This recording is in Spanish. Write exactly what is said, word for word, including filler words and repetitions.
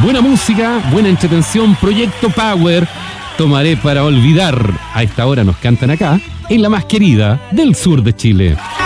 Buena música, buena entretención, Proyecto Power. Tomaré para olvidar. A esta hora nos cantan acá, en la más querida del sur de Chile.